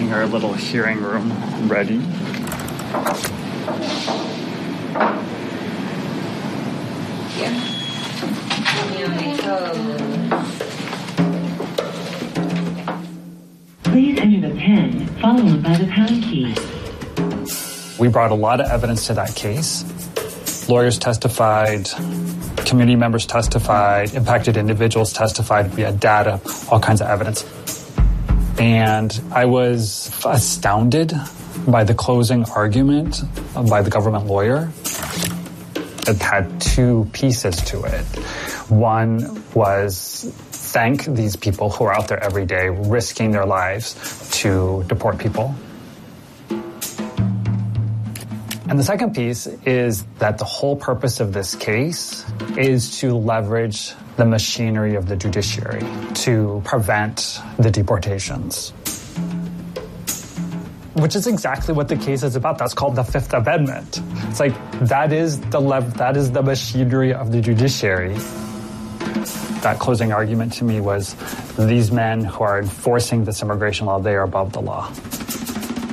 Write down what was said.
getting our little hearing room ready. Please enter the PIN followed by the pound key. We brought a lot of evidence to that case. Lawyers testified, community members testified, impacted individuals testified. We had data, all kinds of evidence. And I was astounded by the closing argument by the government lawyer. It had two pieces to it. One was thank these people who are out there every day risking their lives to deport people. And the second piece is that the whole purpose of this case is to leverage the machinery of the judiciary to prevent the deportations, which is exactly what the case is about. That's called the Fifth Amendment. It's like that is the machinery of the judiciary. That closing argument to me was these men who are enforcing this immigration law, they are above the law.